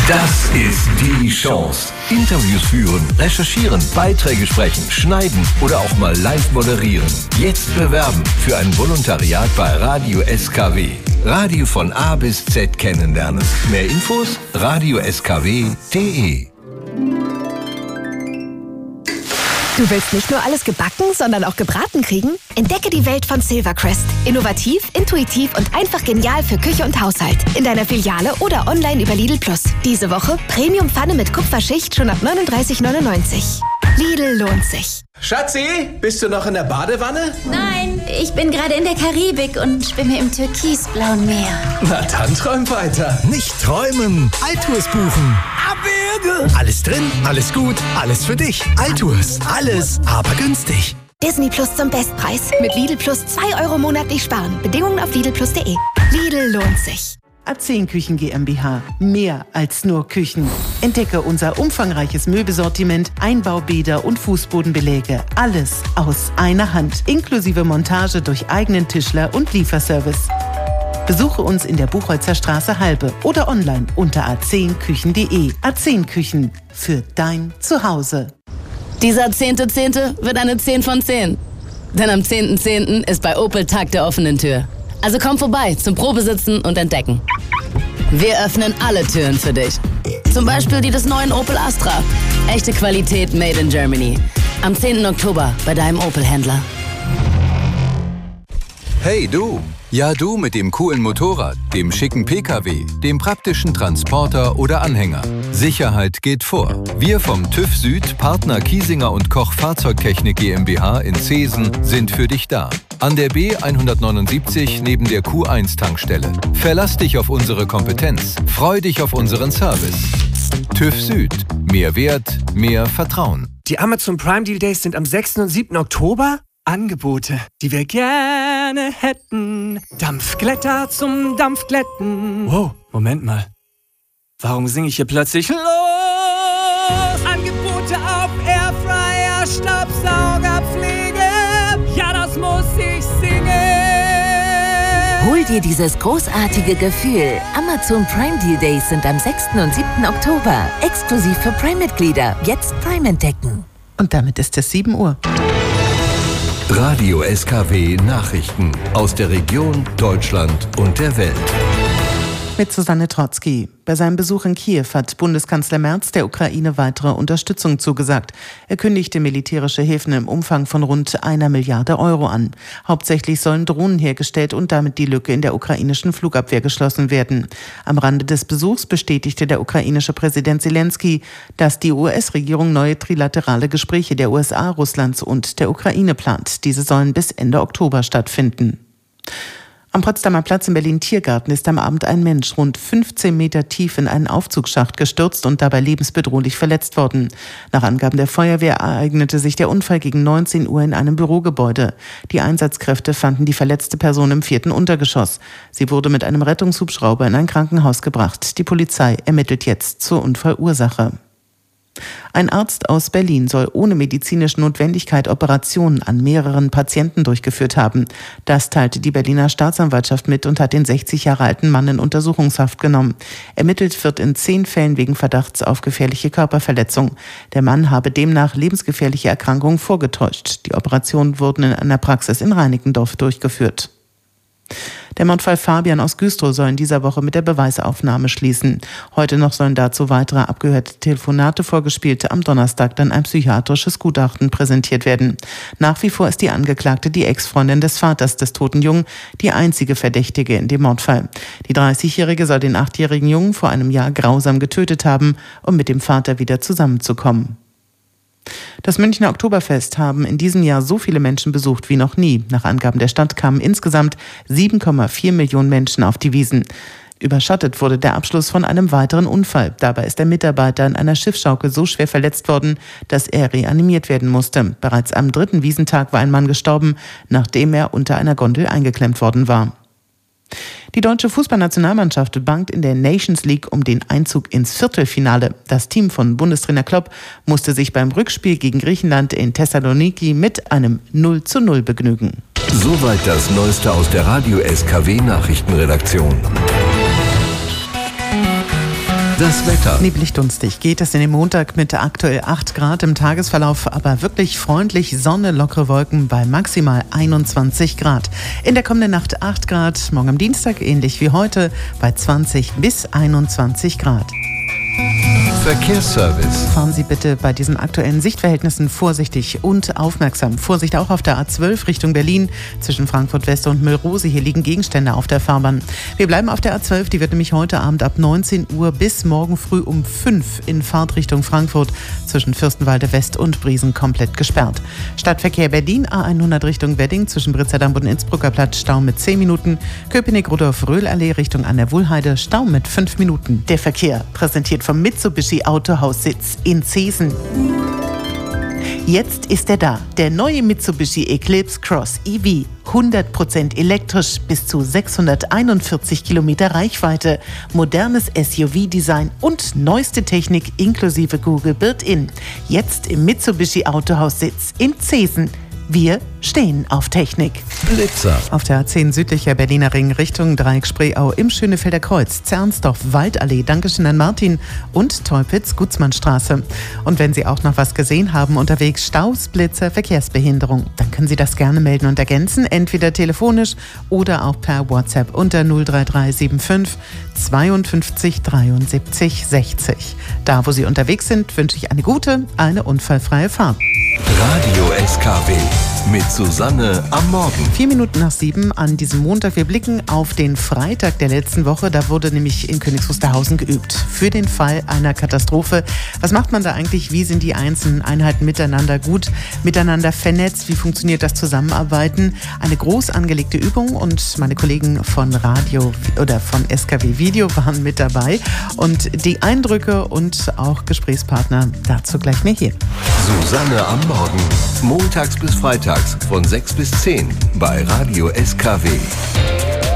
Das ist die Chance. Interviews führen, recherchieren, Beiträge sprechen, schneiden oder auch mal live moderieren. Jetzt bewerben für ein Volontariat bei Radio SKW. Radio von A bis Z kennenlernen. Mehr Infos? radioskw.de. Du willst nicht nur alles gebacken, sondern auch gebraten kriegen? Entdecke die Welt von Silvercrest. Innovativ, intuitiv und einfach genial für Küche und Haushalt. In deiner Filiale oder online über Lidl Plus. Diese Woche Premium-Pfanne mit Kupferschicht schon ab 39,99. Lidl lohnt sich. Schatzi, bist du noch in der Badewanne? Nein, ich bin gerade in der Karibik und schwimme im türkisblauen Meer. Na dann träum weiter. Nicht träumen, Altours buchen. Abwürge. Alles drin, alles gut, alles für dich. Altours, alles, aber günstig. Disney Plus zum Bestpreis. Mit Lidl Plus 2 € monatlich sparen. Bedingungen auf lidlplus.de. Lidl lohnt sich. A10 Küchen GmbH. Mehr als nur Küchen. Entdecke unser umfangreiches Möbelsortiment, Einbaubäder und Fußbodenbeläge. Alles aus einer Hand. Inklusive Montage durch eigenen Tischler und Lieferservice. Besuche uns in der Buchholzer Straße Halbe oder online unter a10küchen.de. A10 Küchen für dein Zuhause. Dieser 10.10. wird eine 10 von 10. Denn am 10.10. ist bei Opel Tag der offenen Tür. Also komm vorbei zum Probesitzen und Entdecken. Wir öffnen alle Türen für dich. Zum Beispiel die des neuen Opel Astra. Echte Qualität made in Germany. Am 10. Oktober bei deinem Opel-Händler. Hey du! Ja du mit dem coolen Motorrad, dem schicken PKW, dem praktischen Transporter oder Anhänger. Sicherheit geht vor. Wir vom TÜV Süd, Partner Kiesinger und Koch Fahrzeugtechnik GmbH in Zeesen sind für dich da. An der B179 neben der Q1-Tankstelle. Verlass dich auf unsere Kompetenz. Freu dich auf unseren Service. TÜV Süd. Mehr Wert, mehr Vertrauen. Die Amazon Prime Deal Days sind am 6. und 7. Oktober. Angebote, die wir gerne hätten. Dampfglätter zum Dampfglätten. Wow, Moment mal. Warum singe ich hier plötzlich los? Angebote auf Airfryer, Staubsaugerpflege. Ja, das muss ich singen. Hol dir dieses großartige Gefühl. Amazon Prime Deal Days sind am 6. und 7. Oktober. Exklusiv für Prime-Mitglieder. Jetzt Prime entdecken. Und damit ist es 7 Uhr. Radio SKW Nachrichten aus der Region, Deutschland und der Welt. Mit Susanne Trotzki. Bei seinem Besuch in Kiew hat Bundeskanzler Merz der Ukraine weitere Unterstützung zugesagt. Er kündigte militärische Hilfen im Umfang von rund 1 Milliarde Euro an. Hauptsächlich sollen Drohnen hergestellt und damit die Lücke in der ukrainischen Flugabwehr geschlossen werden. Am Rande des Besuchs bestätigte der ukrainische Präsident Zelensky, dass die US-Regierung neue trilaterale Gespräche der USA, Russlands und der Ukraine plant. Diese sollen bis Ende Oktober stattfinden. Am Potsdamer Platz im Berlin-Tiergarten ist am Abend ein Mensch rund 15 Meter tief in einen Aufzugsschacht gestürzt und dabei lebensbedrohlich verletzt worden. Nach Angaben der Feuerwehr ereignete sich der Unfall gegen 19 Uhr in einem Bürogebäude. Die Einsatzkräfte fanden die verletzte Person im 4. Untergeschoss. Sie wurde mit einem Rettungshubschrauber in ein Krankenhaus gebracht. Die Polizei ermittelt jetzt zur Unfallursache. Ein Arzt aus Berlin soll ohne medizinische Notwendigkeit Operationen an mehreren Patienten durchgeführt haben. Das teilte die Berliner Staatsanwaltschaft mit und hat den 60 Jahre alten Mann in Untersuchungshaft genommen. Ermittelt wird in 10 Fällen wegen Verdachts auf gefährliche Körperverletzung. Der Mann habe demnach lebensgefährliche Erkrankungen vorgetäuscht. Die Operationen wurden in einer Praxis in Reinickendorf durchgeführt. Der Mordfall Fabian aus Güstrow soll in dieser Woche mit der Beweisaufnahme schließen. Heute noch sollen dazu weitere abgehörte Telefonate vorgespielt, am Donnerstag dann ein psychiatrisches Gutachten präsentiert werden. Nach wie vor ist die Angeklagte die Ex-Freundin des Vaters des toten Jungen, die einzige Verdächtige in dem Mordfall. Die 30-Jährige soll den 8-jährigen Jungen vor einem Jahr grausam getötet haben, um mit dem Vater wieder zusammenzukommen. Das Münchner Oktoberfest haben in diesem Jahr so viele Menschen besucht wie noch nie. Nach Angaben der Stadt kamen insgesamt 7,4 Millionen Menschen auf die Wiesn. Überschattet wurde der Abschluss von einem weiteren Unfall. Dabei ist der Mitarbeiter in einer Schiffsschaukel so schwer verletzt worden, dass er reanimiert werden musste. Bereits am 3. Wiesntag war ein Mann gestorben, nachdem er unter einer Gondel eingeklemmt worden war. Die deutsche Fußballnationalmannschaft bangt in der Nations League um den Einzug ins Viertelfinale. Das Team von Bundestrainer Klopp musste sich beim Rückspiel gegen Griechenland in Thessaloniki mit einem 0:0 begnügen. Soweit das Neueste aus der Radio SKW Nachrichtenredaktion. Das Wetter. Neblig dunstig geht es in den Montag mit aktuell 8 Grad im Tagesverlauf, aber wirklich freundlich, Sonne, lockere Wolken bei maximal 21 Grad. In der kommenden Nacht 8 Grad, morgen am Dienstag ähnlich wie heute bei 20 bis 21 Grad. Verkehrsservice. Fahren Sie bitte bei diesen aktuellen Sichtverhältnissen vorsichtig und aufmerksam. Vorsicht auch auf der A12 Richtung Berlin zwischen Frankfurt West und Müllrose. Hier liegen Gegenstände auf der Fahrbahn. Wir bleiben auf der A12. Die wird nämlich heute Abend ab 19 Uhr bis morgen früh um 5 in Fahrtrichtung Frankfurt zwischen Fürstenwalde West und Briesen komplett gesperrt. Stadtverkehr Berlin A100 Richtung Wedding zwischen Britzerdamp und Innsbrucker Platz Stau mit 10 Minuten. Köpenick-Rudolf-Röhl-Allee Richtung an der Wuhlheide Stau mit 5 Minuten. Der Verkehr präsentiert vom Mitsubishi Autohaussitz in Zeesen. Jetzt ist er da, der neue Mitsubishi Eclipse Cross EV. 100% elektrisch, bis zu 641 Kilometer Reichweite, modernes SUV-Design und neueste Technik inklusive Google Built-In. Jetzt im Mitsubishi Autohaussitz in Zeesen. Wir stehen auf Technik. Blitzer. Auf der A10 südlicher Berliner Ring Richtung Dreieck-Spreeau im Schönefelder Kreuz, Zernsdorf, Waldallee, Dankeschön an Martin und Teupitz, Gutzmannstraße. Und wenn Sie auch noch was gesehen haben unterwegs, Staus, Blitzer, Verkehrsbehinderung, dann können Sie das gerne melden und ergänzen, entweder telefonisch oder auch per WhatsApp unter 03375 52 73 60. Da, wo Sie unterwegs sind, wünsche ich eine gute, eine unfallfreie Fahrt. Radio SKW mit Susanne am Morgen. 4 Minuten nach 7 an diesem Montag. Wir blicken auf den Freitag der letzten Woche. Da wurde nämlich in Königs Wusterhausen geübt. Für den Fall einer Katastrophe. Was macht man da eigentlich? Wie sind die einzelnen Einheiten miteinander gut miteinander vernetzt? Wie funktioniert das Zusammenarbeiten? Eine groß angelegte Übung und meine Kollegen von Radio oder von SKW Video waren mit dabei. Und die Eindrücke und auch Gesprächspartner dazu gleich mehr hier. Susanne am Morgen. Montags bis freitags von 6 bis 10 bei Radio SKW.